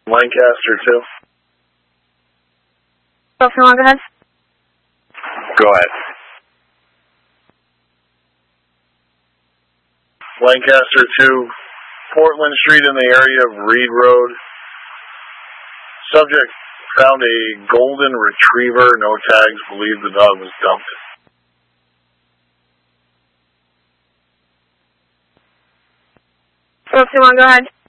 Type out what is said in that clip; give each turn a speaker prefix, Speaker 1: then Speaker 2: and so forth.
Speaker 1: Lancaster 2.
Speaker 2: Officer 1, go ahead.
Speaker 1: Go ahead. Lancaster 2, Portland Street in the area of Reed Road. Subject found a golden retriever, no tags, believed the dog was dumped.
Speaker 2: Officer 1, go ahead.